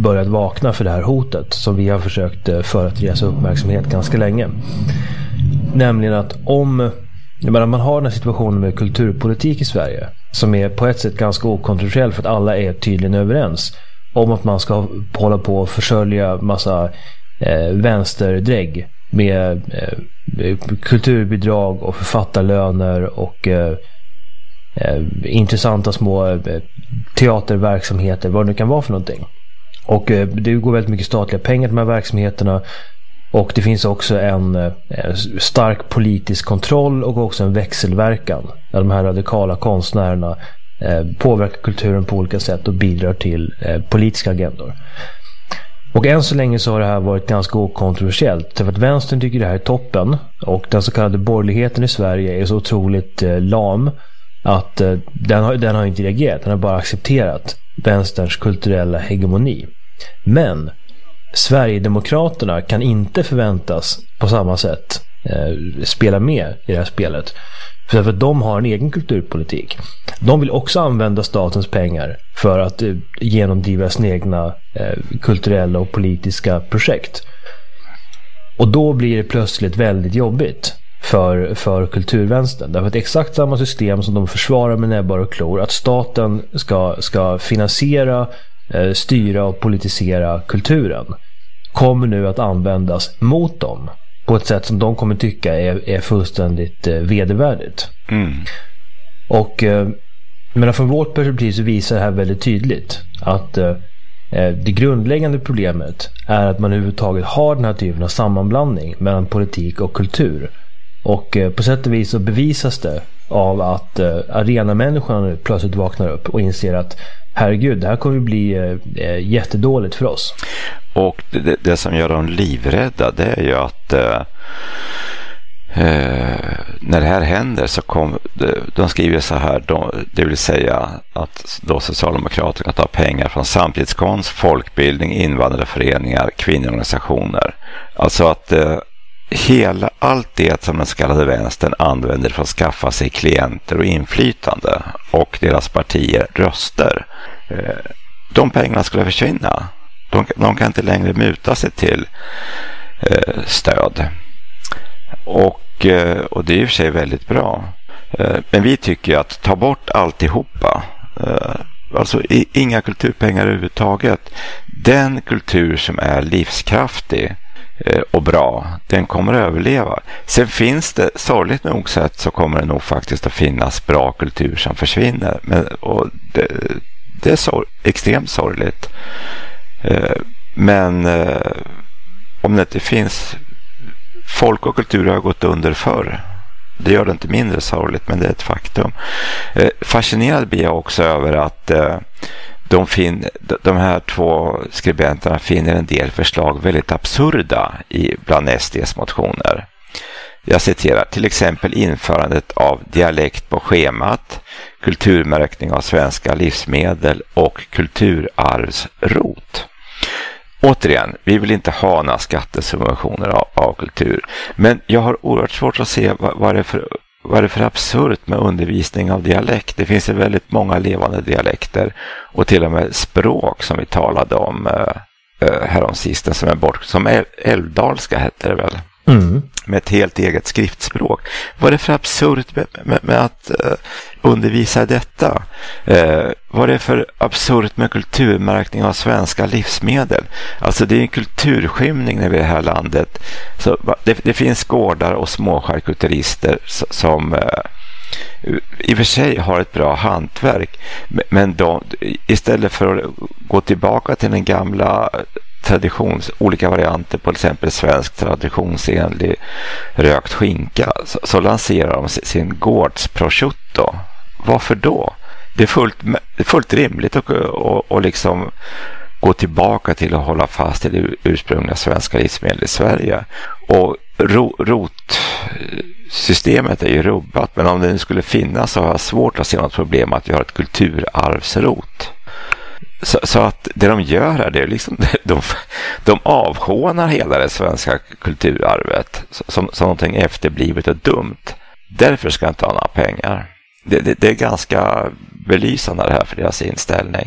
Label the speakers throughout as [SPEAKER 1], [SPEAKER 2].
[SPEAKER 1] börjat vakna för det här hotet som vi har försökt föra till deras uppmärksamhet ganska länge. Nämligen att om man har den här situationen med kulturpolitik i Sverige som är på ett sätt ganska okontroversiell för att alla är tydligen överens om att man ska hålla på och försörja massa vänsterdrägg med kulturbidrag och författarlöner och intressanta små teaterverksamheter, vad det nu kan vara för någonting. Och det går väldigt mycket statliga pengar till de här verksamheterna, och det finns också en stark politisk kontroll och också en växelverkan där de här radikala konstnärerna påverkar kulturen på olika sätt och bidrar till politiska agendor. Och än så länge så har det här varit ganska okontroversiellt, för att vänstern tycker det här är toppen, och den så kallade borgerligheten i Sverige är så otroligt lam att den har inte reagerat, den har bara accepterat vänsterns kulturella hegemoni. Men Sverigedemokraterna kan inte förväntas på samma sätt spela med i det här spelet, för att de har en egen kulturpolitik. De vill också använda statens pengar för att genomdriva sina egna kulturella och politiska projekt. Och då blir det plötsligt väldigt jobbigt för kulturvänstern. Därför att exakt samma system som de försvarar med näbbar och klor, att staten ska finansiera, styra och politisera kulturen, kommer nu att användas mot dem på ett sätt som de kommer tycka är fullständigt vedervärdigt. Och men från vårt perspektiv så visar det här väldigt tydligt att det grundläggande problemet är att man överhuvudtaget har den här typen av sammanblandning mellan politik och kultur. Och på sätt och vis så bevisas det av att arenamänniskorna nu plötsligt vaknar upp och inser att herregud, det här kommer bli jättedåligt för oss.
[SPEAKER 2] Och det som gör dem livrädda, det är ju att när det här händer så de skriver så här, det vill säga att då Socialdemokraterna kan ta pengar från samtidskonst, folkbildning, invandrarföreningar, kvinnoorganisationer. Alltså att allt det som den så kallade vänstern använder för att skaffa sig klienter och inflytande och deras partier röster, de pengarna skulle försvinna. De kan inte längre muta sig till stöd. Och det är i och för sig väldigt bra. Men vi tycker att ta bort alltihopa. Alltså inga kulturpengar överhuvudtaget. Den kultur som är livskraftig och bra, den kommer att överleva. Sen finns det, sorgligt nog sett, så kommer det nog faktiskt att finnas bra kultur som försvinner. Och det är extremt sorgligt. Men om det inte finns, folk och kultur har gått under förr. Det gör det inte mindre sorgligt, men det är ett faktum. Fascinerad blir jag också över att de här två skribenterna finner en del förslag väldigt absurda bland SDs motioner. Jag citerar till exempel införandet av dialekt på schemat, kulturmärkning av svenska livsmedel och kulturarvsrot. Återigen, vi vill inte ha några skattesubventioner av kultur. Men jag har oerhört svårt att se vad är det för absurt med undervisning av dialekt. Det finns ju väldigt många levande dialekter och till och med språk som vi talade om häromsistens som älvdalska heter det väl. Med ett helt eget skriftspråk. Vad är det för absurt med att undervisa detta? Vad är det för absurt med kulturmärkning av svenska livsmedel? Alltså det är en kulturskymning i det här landet. Så det finns gårdar och småskärkulturister som i och för sig har ett bra hantverk, men istället för att gå tillbaka till den gamla olika varianter, på till exempel svensk traditionsenlig rökt skinka, så lanserar de sin gårdsprosciutto. Varför då? Det är fullt rimligt att liksom gå tillbaka till att hålla fast i det ursprungliga svenska livsmedel i Sverige. Och rotsystemet är ju rubbat, men om det nu skulle finnas så har jag svårt att se något problem att vi har ett kulturarvsrot. Så att det de gör här, det är liksom de avhånar hela det svenska kulturarvet som någonting efterblivet och dumt. Därför ska jag inte ha några pengar. Det är ganska belysande det här för deras inställning.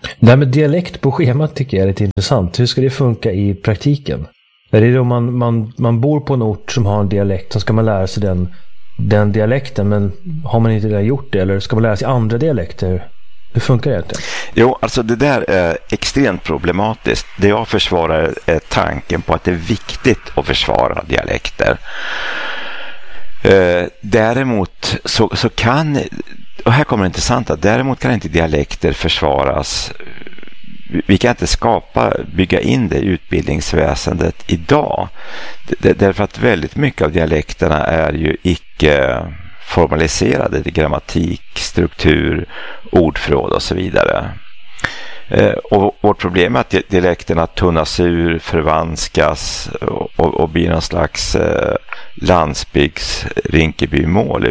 [SPEAKER 1] Det här med dialekt på schemat tycker jag är lite intressant. Hur ska det funka i praktiken? Är det då man bor på en ort som har en dialekt, så ska man lära sig den dialekten, men har man inte redan gjort det, eller ska man lära sig andra dialekter? Hur funkar det egentligen?
[SPEAKER 2] Jo, alltså det där är extremt problematiskt. Det jag försvarar är tanken på att det är viktigt att försvara dialekter. Däremot så kan, och här kommer det intressanta, däremot kan inte dialekter försvaras. Vi kan inte bygga in det i utbildningsväsendet idag. Därför att väldigt mycket av dialekterna är ju icke formaliserade i grammatik, struktur, ordförråd och så vidare. Och vårt problem är att dialekterna tunnas ur, förvanskas och blir någon slags landsbygds Rinkebymål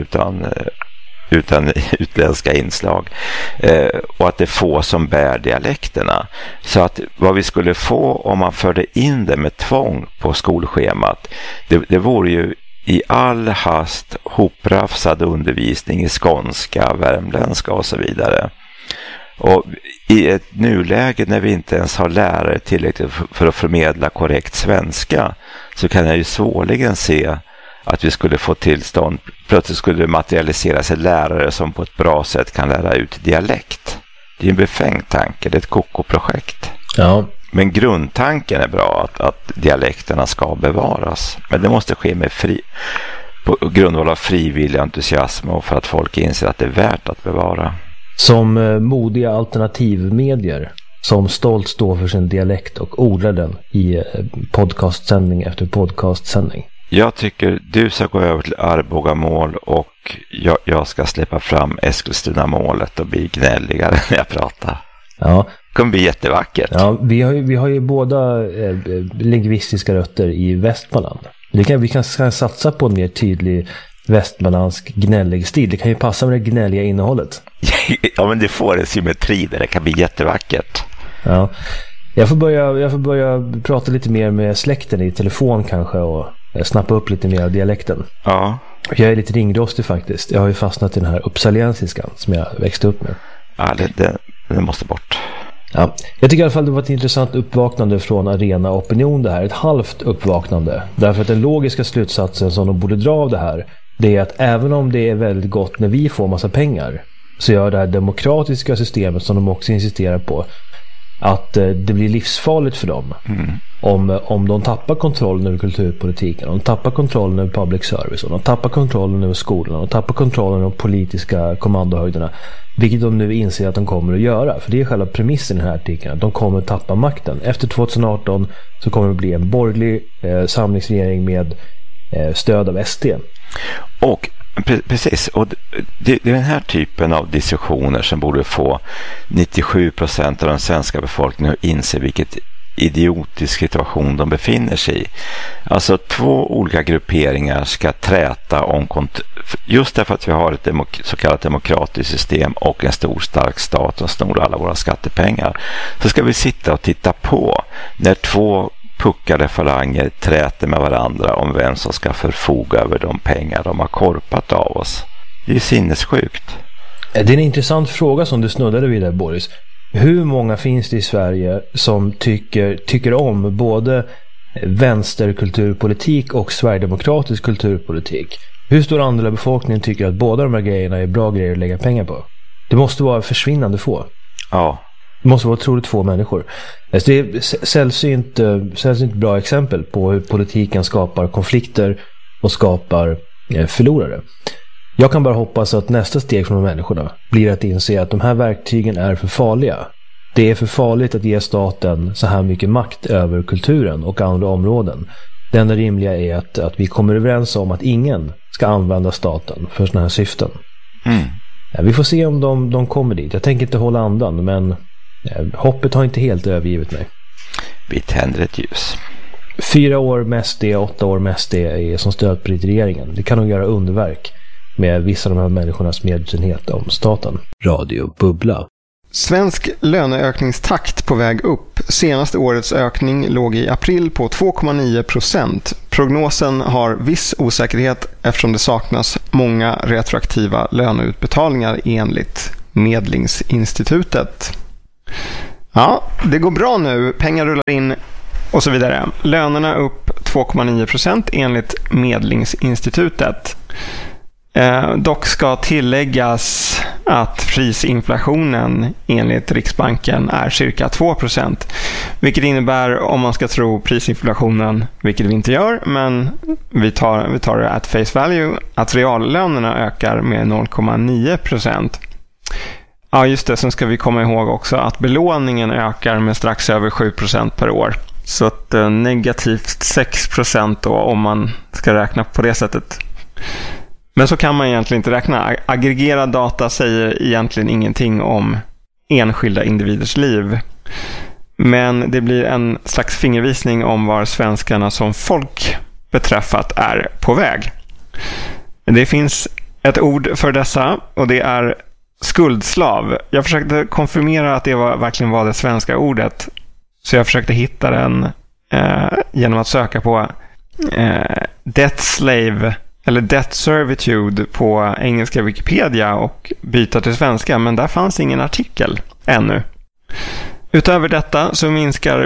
[SPEAKER 2] utan utländska inslag, och att det är få som bär dialekterna. Så att vad vi skulle få om man förde in det med tvång på skolschemat, det vore ju i all hast hoprafsad undervisning i skånska, värmländska och så vidare. Och i ett nuläge när vi inte ens har lärare tillräckligt för att förmedla korrekt svenska, så kan jag ju svårligen se att vi skulle få tillstånd. Plötsligt skulle det materialisera sig lärare som på ett bra sätt kan lära ut dialekt. Det är en befängd tanke, det är ett koko-projekt.
[SPEAKER 1] Ja.
[SPEAKER 2] Men grundtanken är bra, att dialekterna ska bevaras. Men det måste ske på grundval av frivillig entusiasm och för att folk inser att det är värt att bevara.
[SPEAKER 1] Som modiga alternativmedier som stolt står för sin dialekt och odlar den i podcastsändning efter podcastsändning. Jag
[SPEAKER 2] tycker du ska gå över till Arbogamål och jag ska släppa fram Eskilstunamålet och bli gnälligare när jag pratar.
[SPEAKER 1] Ja.
[SPEAKER 2] Det kommer bli jättevackert.
[SPEAKER 1] Ja, vi har ju båda lingvistiska rötter i Västmanland. Vi kan satsa på en mer tydlig västmanlandsk gnällig stil. Det kan ju passa med det gnälliga innehållet.
[SPEAKER 2] Ja, men det får en symmetri där. Det kan bli jättevackert.
[SPEAKER 1] Ja. Jag får börja prata lite mer med släkten i telefon kanske och snappa upp lite mer av dialekten.
[SPEAKER 2] Ja.
[SPEAKER 1] Jag är lite ringrostig faktiskt. Jag har ju fastnat i den här uppsaliensiskan som jag växte upp med.
[SPEAKER 2] Ja, det måste bort.
[SPEAKER 1] Ja, jag tycker i alla fall det var ett intressant uppvaknande från Arena Opinion det här. Ett halvt uppvaknande. Därför att den logiska slutsatsen som de borde dra av det här, det är att även om det är väldigt gott när vi får massa pengar, så gör det här demokratiska systemet som de också insisterar på att det blir livsfarligt för dem. Om de tappar kontrollen över kulturpolitiken, om de tappar kontrollen över public service, om de tappar kontrollen över skolan, och tappar kontrollen över de politiska kommandohöjderna, vilket de nu inser att de kommer att göra. För det är själva premissen i den här artikeln, att de kommer att tappa makten. Efter 2018 så kommer det bli en borgerlig samlingsregering med stöd av SD.
[SPEAKER 2] Och precis, och det är den här typen av diskussioner som borde få 97% av den svenska befolkningen att inse vilket idiotisk situation de befinner sig i. Alltså 2 olika grupperingar ska träta om just därför att vi har ett så kallat demokratiskt system och en stor stark stat som snor alla våra skattepengar, så ska vi sitta och titta på när 2 puckade falanger träter med varandra om vem som ska förfoga över de pengar de har korpat av oss. Det är sinnessjukt.
[SPEAKER 1] Det är en intressant fråga som du snuddade vid där, Boris. Hur många finns det i Sverige som tycker om både vänsterkulturpolitik och sverigedemokratisk kulturpolitik? Hur stor andel av befolkningen tycker att båda de här grejerna är bra grejer att lägga pengar på? Det måste vara försvinnande få.
[SPEAKER 2] Ja.
[SPEAKER 1] Det måste vara otroligt få människor. Det är sällsynt bra exempel på hur politiken skapar konflikter och skapar förlorare. Jag kan bara hoppas att nästa steg från de människorna blir att inse att de här verktygen är för farliga. Det är för farligt att ge staten så här mycket makt över kulturen och andra områden. Det enda rimliga är att vi kommer överens om att ingen ska använda staten för såna här syften. Vi får se om de kommer dit. Jag tänker inte hålla andan, men hoppet har inte helt övergivit mig.
[SPEAKER 2] Vi tänder ett ljus.
[SPEAKER 1] 4 år med SD, 8 år med SD är som stödpolitik i regeringen. Det kan nog göra underverk med vissa av de här människornas medvetenhet om staten. Radio Bubbla.
[SPEAKER 3] Svensk löneökningstakt på väg upp. Senaste årets ökning låg i april på 2,9%. Prognosen har viss osäkerhet eftersom det saknas många retroaktiva löneutbetalningar enligt Medlingsinstitutet. Ja, det går bra nu. Pengar rullar in och så vidare. Lönerna upp 2,9% enligt Medlingsinstitutet. Dock ska tilläggas att prisinflationen enligt Riksbanken är cirka 2%. Vilket innebär, om man ska tro prisinflationen, vilket vi inte gör, men vi tar det at face value, att reallönerna ökar med 0,9%. Ja, just det. Sen ska vi komma ihåg också att belåningen ökar med strax över 7% per år. Så att negativt 6% då, om man ska räkna på det sättet. Men så kan man egentligen inte räkna. Aggregerad data säger egentligen ingenting om enskilda individers liv. Men det blir en slags fingervisning om var svenskarna som folk beträffat är på väg. Det finns ett ord för dessa och det är skuldslav. Jag försökte konfirmera att det verkligen var det svenska ordet. Så jag försökte hitta den genom att söka på debt slave eller debt servitude på engelska Wikipedia och byta till svenska, men där fanns ingen artikel ännu. Utöver detta så minskar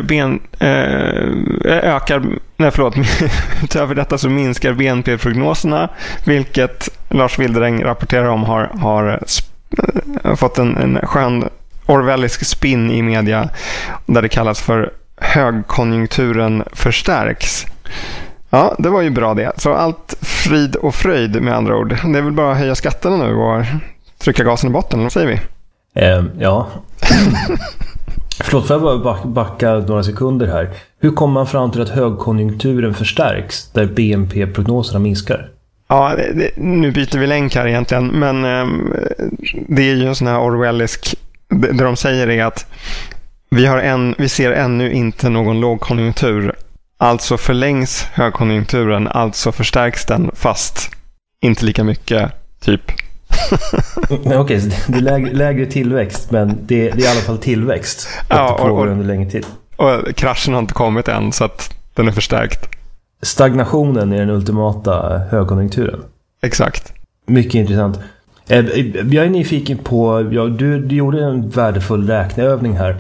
[SPEAKER 3] BNP-prognoserna, vilket Lars Wildereng rapporterar om har fått en skön orwellisk spin i media där det kallas för högkonjunkturen förstärks. Ja, det var ju bra det. Så allt frid och fröjd med andra ord. Det är väl bara att höja skatterna nu och trycka gasen i botten, vad säger vi?
[SPEAKER 1] Ja. Förlåt, får jag bara backa några sekunder här. Hur kommer man fram till att högkonjunkturen förstärks där BNP-prognoserna minskar? Ja,
[SPEAKER 3] nu byter vi länk här egentligen, men det är ju en sån här orwellisk. Det de säger är att vi ser ännu inte någon lågkonjunktur. Alltså förlängs högkonjunkturen, alltså förstärks den, fast inte lika mycket, typ.
[SPEAKER 1] Okej, så det är lägre tillväxt, men det är i alla fall tillväxt.
[SPEAKER 3] Ja,
[SPEAKER 1] och det pågår under längre tid.
[SPEAKER 3] Och kraschen har inte kommit än, så att den är förstärkt.
[SPEAKER 1] Stagnationen är den ultimata högkonjunkturen.
[SPEAKER 3] Exakt.
[SPEAKER 1] Mycket intressant. Jag är nyfiken på, du gjorde en värdefull räkneövning här.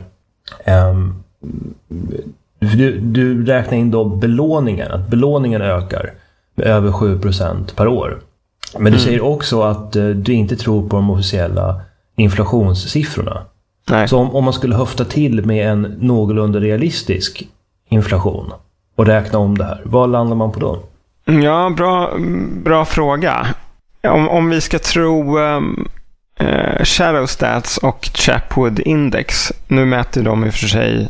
[SPEAKER 1] Du räknar in då belåningen, att belåningen ökar med över 7% per år. Men du säger också att du inte tror på de officiella inflationssiffrorna.
[SPEAKER 3] Nej.
[SPEAKER 1] Så om man skulle höfta till med en någorlunda realistisk inflation och räkna om det här, vad landar man på då?
[SPEAKER 3] Ja, bra fråga. Om vi ska tro Shadow Stats och Chapwood Index, nu mäter de i och för sig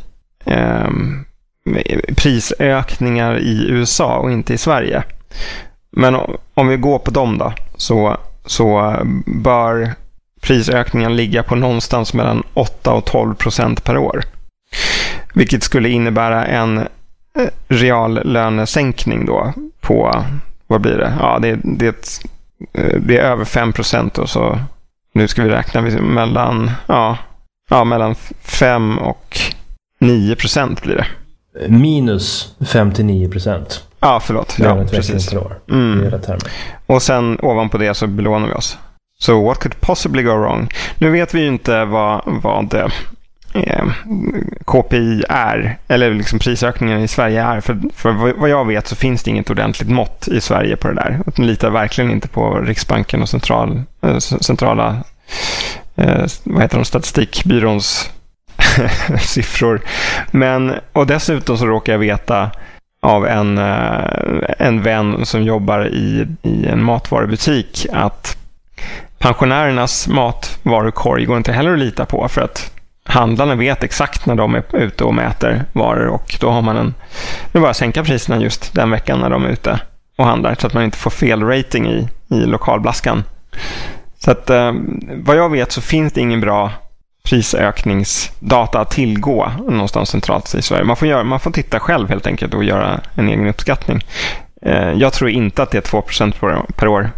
[SPEAKER 3] prisökningar i USA och inte i Sverige. Men om vi går på dem då, så bör prisökningen ligga på någonstans mellan 8 och 12% per år. Vilket skulle innebära en reallönesänkning då på, vad blir det? Ja, det är över 5%, och så nu ska vi räkna mellan 5 och 9% blir det.
[SPEAKER 1] Minus 5-9%.
[SPEAKER 3] Ja, förlåt. Ja, precis.
[SPEAKER 1] Per år. Det är rätt termer.
[SPEAKER 3] Och sen ovanpå det så belånar vi oss. So what could possibly go wrong? Nu vet vi ju inte vad KPI är, eller liksom prisökningen i Sverige är. För vad jag vet så finns det inget ordentligt mått i Sverige på det där. Man litar verkligen inte på Riksbanken och centrala statistikbyråns siffror. Och dessutom så råkar jag veta av en vän som jobbar i en matvarubutik att pensionärernas matvarukorg går inte heller att lita på, för att handlarna vet exakt när de är ute och mäter varor, och då har man det är bara att sänka priserna just den veckan när de är ute och handlar, så att man inte får fel rating i lokalblaskan. Så att vad jag vet så finns det ingen bra prisökningsdata att tillgå någonstans centralt i Sverige. Man får titta själv helt enkelt och göra en egen uppskattning. Jag tror inte att det är 2% per år.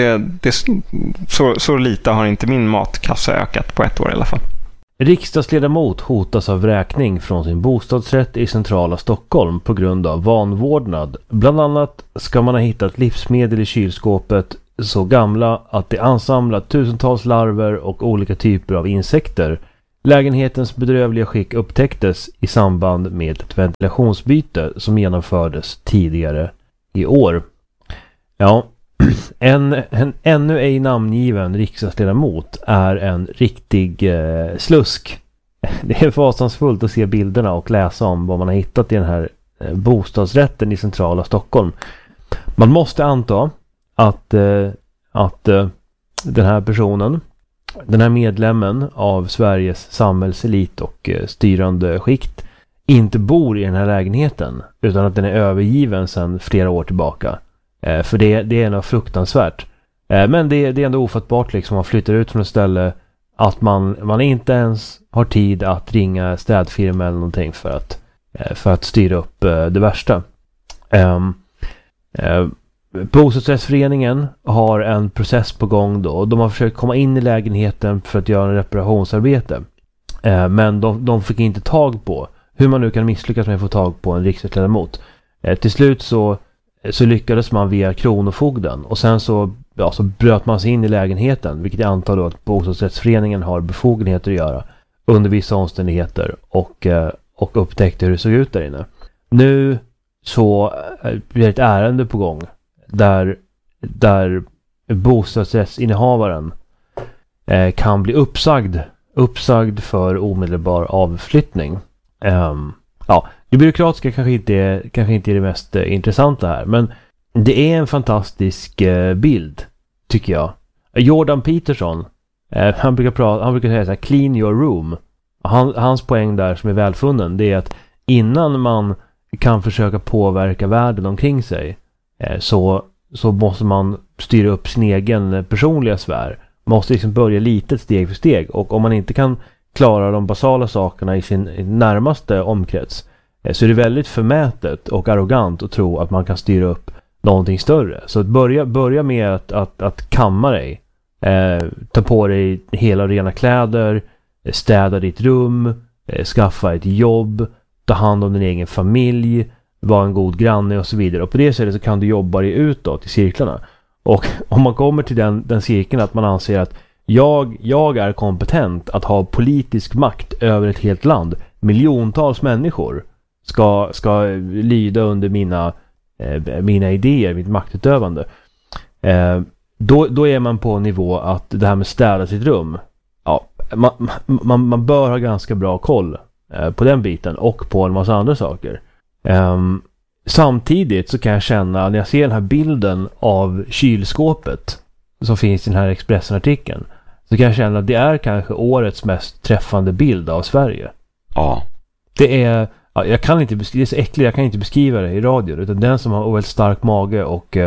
[SPEAKER 3] Så lite har inte min matkassa ökat på ett år i alla fall.
[SPEAKER 1] Riksdagsledamot hotas av vräkning från sin bostadsrätt i centrala Stockholm på grund av vanvårdnad. Bland annat ska man ha hittat livsmedel i kylskåpet så gamla att det ansamlat tusentals larver och olika typer av insekter Lägenhetens bedrövliga skick upptäcktes i samband med ett ventilationsbyte som genomfördes tidigare i år. Ja, en ännu ej namngiven riksdagsledamot är en riktig slusk. Det är fasansfullt att se bilderna och läsa om vad man har hittat i den här bostadsrätten i centrala Stockholm. Man måste anta att den här personen, den här medlemmen av Sveriges samhällselit och styrande skikt inte bor i den här lägenheten utan att den är övergiven sedan flera år tillbaka. För det är nog fruktansvärt. Men det är ändå ofattbart liksom. Man flyttar ut från ett ställe att man inte ens har tid att ringa städfirma eller någonting för att styra upp det värsta. Bostadsrättsföreningen har en process på gång då. De har försökt komma in i lägenheten för att göra en reparationsarbete. Men de fick inte tag på hur man nu kan misslyckas med att få tag på en riksdagsledamot. Till slut så lyckades man via kronofogden och sen så bröt man sig in i lägenheten, vilket jag antar då att bostadsrättsföreningen har befogenheter att göra under vissa omständigheter och upptäckte hur det såg ut där inne. Nu så blir det ett ärende på gång där bostadsrättsinnehavaren kan bli uppsagd för omedelbar avflyttning. Det byråkratiska kanske inte är det mest intressanta här, men det är en fantastisk bild tycker jag. Jordan Peterson, han brukar säga så här, clean your room. Hans poäng där som är välfunnen, det är att innan man kan försöka påverka världen omkring sig så måste man styra upp sin egen personliga sfär. Man måste liksom börja litet steg för steg, och om man inte kan klara de basala sakerna i sin närmaste omkrets så är det väldigt förmätet och arrogant att tro att man kan styra upp någonting större. Så att börja med att kamma dig, ta på dig hela rena kläder, städa ditt rum, skaffa ett jobb, ta hand om din egen familj, vara en god granne och så vidare. Och på det sättet så kan du jobba dig utåt i cirklarna. Och om man kommer till den cirkeln att man anser att jag är kompetent att ha politisk makt över ett helt land, miljontals människor ska lyda under mina idéer, mitt maktutövande, då är man på nivå att det här med städa sitt rum, man bör ha ganska bra koll på den biten och på en massa andra saker. Samtidigt så kan jag känna, när jag ser den här bilden av kylskåpet som finns i den här Expressen-artikeln, så kan jag känna att det är kanske årets mest träffande bild av Sverige.
[SPEAKER 2] Ja.
[SPEAKER 1] Det är, jag kan inte beskriva, det är så äckligt, jag kan inte beskriva det i radio, utan den som har väldigt stark mage och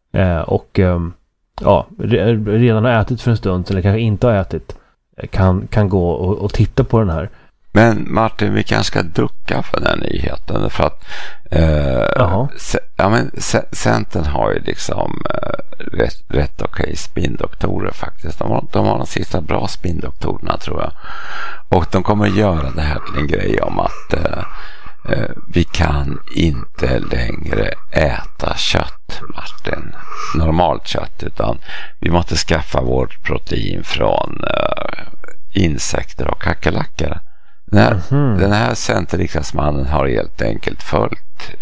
[SPEAKER 1] redan har ätit för en stund eller kanske inte har ätit kan gå och titta på den här.
[SPEAKER 2] Men Martin, vi kanske ska ducka för den här nyheten, för att Centern har ju liksom rätt okej spindoktorer faktiskt. De har de sista bra spindoktorerna, tror jag. Och de kommer att göra det här till en grej om att vi kan inte längre äta kött, Martin, normalt kött, utan vi måste skaffa vårt protein från insekter och kackerlackor. Den här centerriksdagsmannen har helt enkelt följt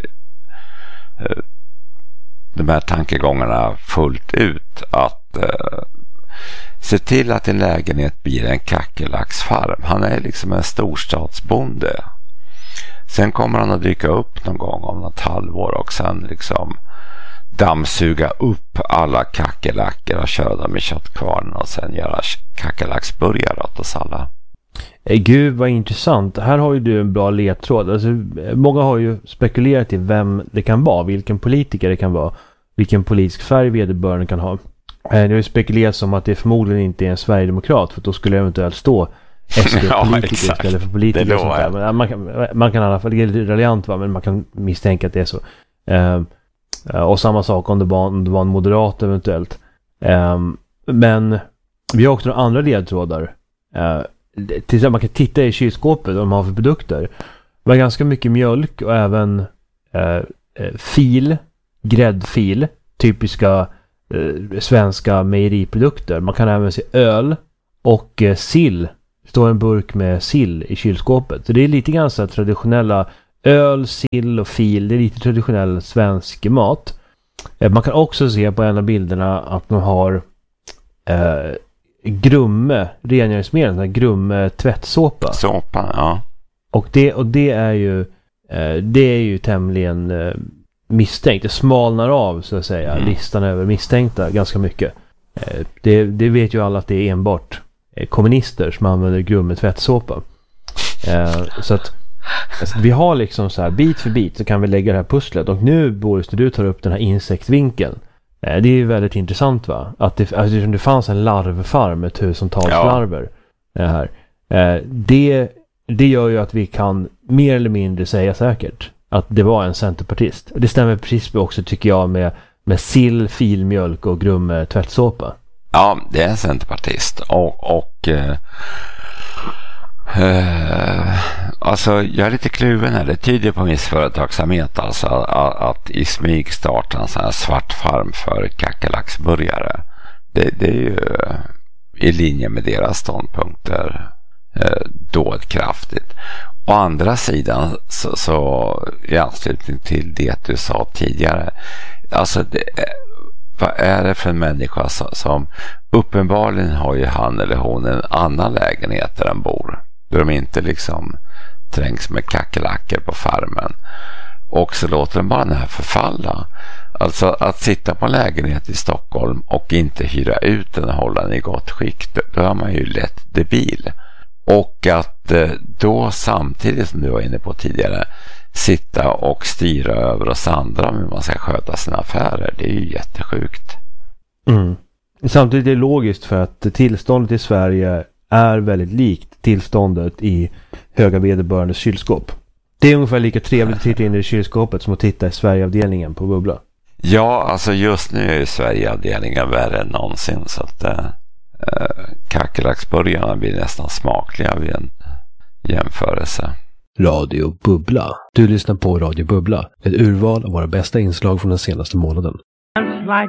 [SPEAKER 2] de här tankegångarna fullt ut, att se till att en lägenhet blir en kackerlacksfarm. Han är liksom en storstadsbonde. Sen kommer han att dyka upp någon gång om något halvår och sen liksom dammsuga upp alla kackerlackor och köra dem i köttkvarnen och sen göra kackerlacksburgare åt oss alla.
[SPEAKER 1] Gud vad intressant. Här har ju du en bra ledtråd. Alltså, många har ju spekulerat i vem det kan vara, vilken politiker det kan vara, vilken politisk färg vederbörande kan ha. Det har ju spekulerats om att det förmodligen inte är en Sverigedemokrat, för då skulle det eventuellt stå SD-politiker istället för politiker. Och sånt där. Men man kan i alla fall, det är lite reliant, men man kan misstänka att det är så. Och samma sak om det var en moderat eventuellt. Men vi har också några andra ledtrådar. Till man kan titta i kylskåpet och de har för produkter. Det var ganska mycket mjölk och även gräddfil, typiska svenska mejeriprodukter. Man kan även se öl och sill står en burk med sill i kylskåpet. Så det är lite grann så här traditionella öl, sill och fil. Det är lite traditionell svensk mat. Man kan också se på en av bilderna att man har Grumme rengöringsmedel, Grumme tvättsåpa.
[SPEAKER 2] Såpa, ja.
[SPEAKER 1] Och det är ju tämligen misstänkt. Det smalnar av så att säga listan över misstänkta ganska mycket. Det vet ju alla att det är enbart kommunister som använder Grumme tvättsåpa. Så att alltså, vi har liksom så här bit för bit så kan vi lägga det här pusslet. Och nu Boris, när du tar upp den här insektsvinkeln, det är ju väldigt intressant va? Att det fanns en larvfarm med tusentals larver här. Det gör ju att vi kan mer eller mindre säga säkert att det var en centerpartist. Det stämmer precis också tycker jag med sill, filmjölk och Grumme tvättsåpa.
[SPEAKER 2] Ja, det är en centerpartist. Alltså jag är lite kluven här. Det tyder på viss företagsamhet alltså att i smyg starta en sån här svart farm för kackerlacksburgare. Det är ju i linje med deras ståndpunkter dådkraftigt. Å andra sidan så i anslutning till det du sa tidigare, alltså vad är det för en människa som uppenbarligen har ju han eller hon en annan lägenhet där de bor, där de inte liksom trängs med kackerlackor på farmen, och så låter de bara den här förfalla. Alltså att sitta på en lägenhet i Stockholm och inte hyra ut den och hålla den i gott skick, då är man ju lätt debil. Och att då samtidigt som du var inne på tidigare sitta och styra över oss andra hur man ska sköta sina affärer, det är ju jättesjukt.
[SPEAKER 1] Samtidigt är det logiskt för att tillståndet i Sverige är väldigt likt tillståndet i höga vederbörandes kylskåp. Det är ungefär lika trevligt att titta in i kylskåpet som att titta i Sverigeavdelningen på Bubbla.
[SPEAKER 2] Ja, alltså just nu är Sverigeavdelningen värre än någonsin, så att kackerlacksburgarna blir nästan smakliga vid en jämförelse.
[SPEAKER 1] Radio Bubbla. Du lyssnar på Radio Bubbla. Ett urval av våra bästa inslag från den senaste månaden.